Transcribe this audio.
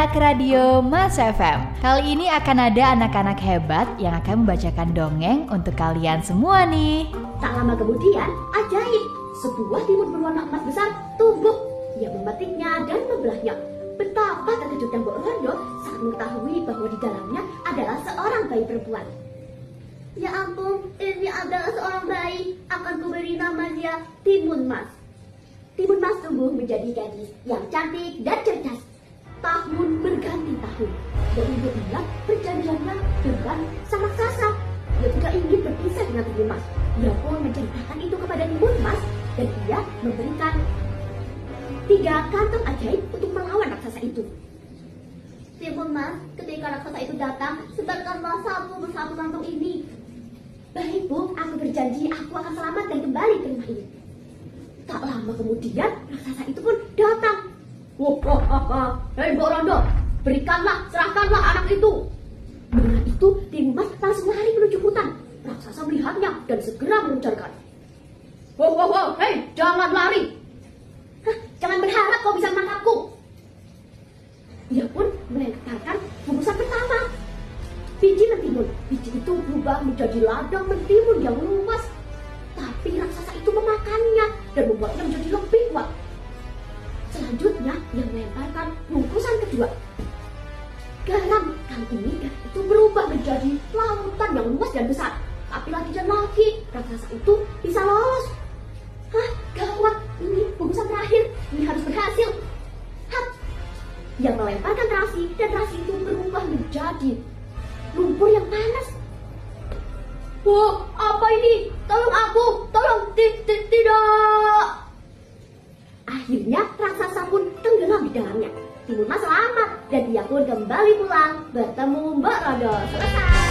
Anak Radio Mas FM. Kali ini akan ada anak-anak hebat yang akan membacakan dongeng untuk kalian semua nih. Tak lama kemudian, ajaib, sebuah timun berwarna emas besar tumbuh. Ia memetiknya dan membelahnya. Betapa terkejutnya Mbok Rondo saat mengetahui bahwa di dalamnya adalah seorang bayi perempuan. Ya ampun, ini adalah seorang bayi. Akan kuberi nama dia Timun Mas. Timun Mas tumbuh menjadi gadis yang cantik dan cerdas. Tahun berganti tahun, dan ibu bilang perjanjiannya dengan sang raksasa. Dia tidak ingin berpisah dengan Timun Mas. Dia pun menceritakan itu kepada Timun Mas, dan dia memberikan 3 kantong ajaib untuk melawan raksasa itu. Timun Mas, ketika raksasa itu datang, sebarkanlah satu persatu kantong ini. Baik Bu, aku berjanji aku akan selamat dan kembali ke rumah ini. Tak lama kemudian, raksasa itu pun datang. Hei Mbok Rondo, berikanlah, serahkanlah anak itu. Mendengar itu, Timun Mas langsung lari menuju hutan. Raksasa melihatnya dan segera mengejarkan. Hei, jangan lari. Jangan berharap kau bisa menangkapku. Dia pun melemparkan bungkusan pertama. Biji mentimun. Biji itu berubah menjadi ladang mentimun yang luas. Tapi raksasa itu memakannya dan membuatnya menjadi lebih kuat. Selanjutnya, ia melemparkan bungkusan kedua. Garam. Kali ini garam itu berubah menjadi lautan yang luas dan besar. Tapi lagi dan lagi, raksasa itu bisa lolos. Gawat, ini bungkusan terakhir. Ini harus berhasil. Ia melemparkan terasi dan terasi itu berubah menjadi lumpur yang panas. Wah, apa ini? Tolong aku, tolong, tidak. Akhirnya raksasa pun tenggelam di dalamnya. Timun Mas selamat dan dia pun kembali pulang bertemu Mbok Rondo. Selesai.